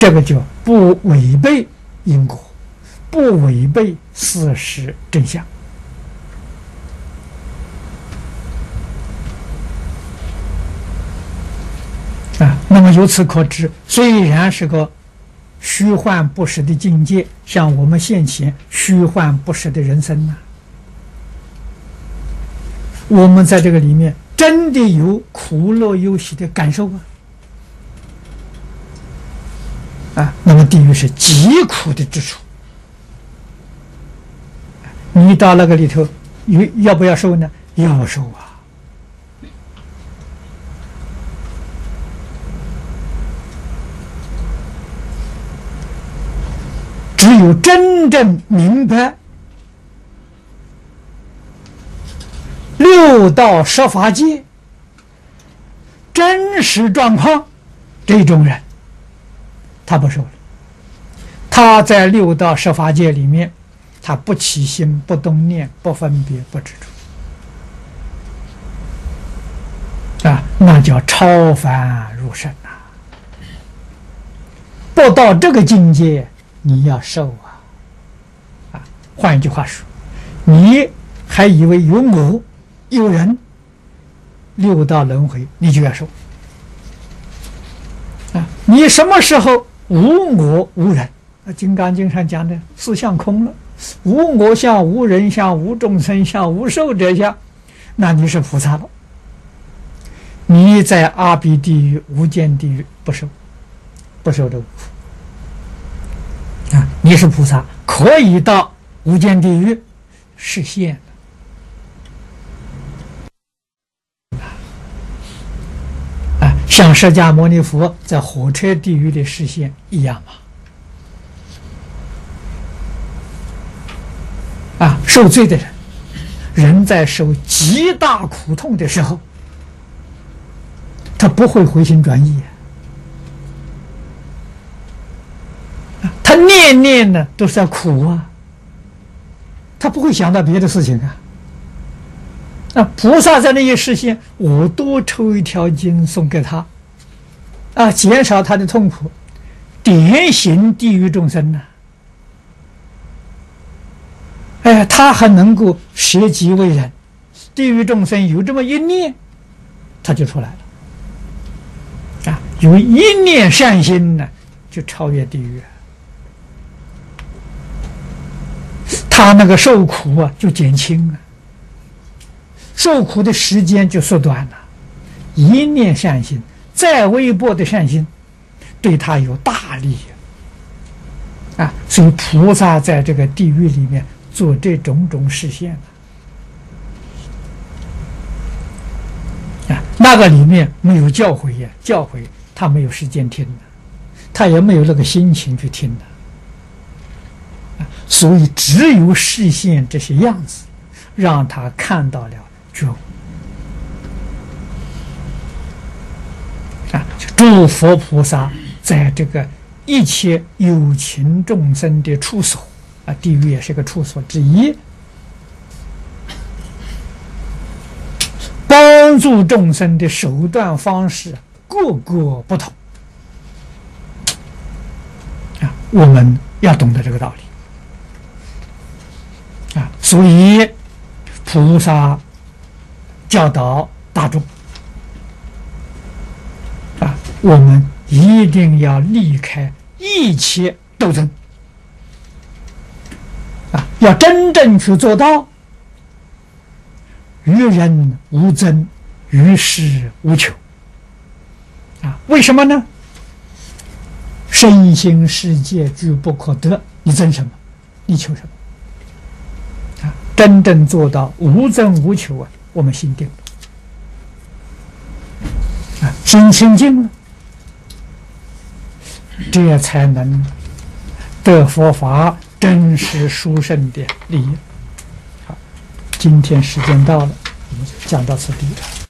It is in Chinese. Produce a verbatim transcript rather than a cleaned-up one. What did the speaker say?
这个就不违背因果，不违背事实真相。啊，那么由此可知，虽然是个虚幻不实的境界，像我们现前虚幻不实的人生呢、啊，我们在这个里面真的有苦乐忧喜的感受啊！啊，那么地狱是极苦的之处，你到那个里头，有要不要受呢？要受啊！只有真正明白六道十法界真实状况，这种人他不受了。他在六道十法界里面，他不起心，不动念，不分别，不执着啊，那叫超凡入圣呐、啊！不到这个境界，你要受啊！啊，换一句话说，你还以为有我有人，六道轮回你就要受啊！你什么时候无我无人？《金刚经》上讲的四相空了，无我相、无人相、无众生相、无寿者相，那你是菩萨了。你在阿鼻地狱、无间地狱不受，不受这个苦。啊，你是菩萨，可以到无间地狱实现啊，像释迦牟尼佛在火车地狱里实现一样嘛。啊，受罪的人，人在受极大苦痛的时候，他不会回心转意。他念念呢都是在苦啊，他不会想到别的事情啊。啊，菩萨在那一实现，我多抽一条筋送给他，啊，减少他的痛苦，典型地狱众生呢、啊。哎，他还能够舍己为人，地狱众生有这么一念，他就出来了。啊，有一念善心呢，就超越地狱。他那个受苦啊，就减轻了，受苦的时间就缩短了。一念善心，再微薄的善心，对他有大利益啊！所以菩萨在这个地狱里面做这种种实现啊，那个里面没有教诲呀，教诲他没有时间听的，他也没有那个心情去听的。所以只有实现这些样子，让他看到了觉悟啊！诸佛菩萨在这个一切有情众生的处所啊，地狱也是个处所之一，帮助众生的手段方式各个不同啊，我们要懂得这个道理。啊，所以菩萨教导大众啊，我们一定要离开一切斗争啊，要真正去做到与人无争，与世无求啊。为什么呢？身心世界俱不可得，你争什么？你求什么？真正做到无争无求啊，我们心定了啊，心清净了，这才能得佛法真实殊胜的利益。好，今天时间到了，我们就讲到此地了。